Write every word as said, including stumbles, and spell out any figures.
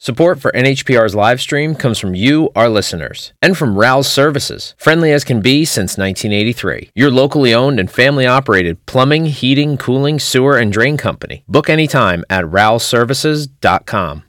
Support for N H P R's live stream comes from you, our listeners, and from Rouse Services, friendly as can be since nineteen eighty-three. Your locally owned and family-operated plumbing, heating, cooling, sewer, and drain company. Book anytime at rouse services dot com.